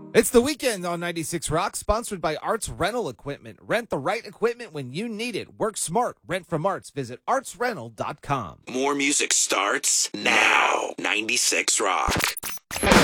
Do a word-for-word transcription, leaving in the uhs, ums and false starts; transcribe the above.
It's the weekend on ninety-six Rock, sponsored by Arts Rental Equipment. Rent the right equipment when you need it. Work smart. Rent from Arts. Visit arts rental dot com. More music starts now. ninety-six Rock.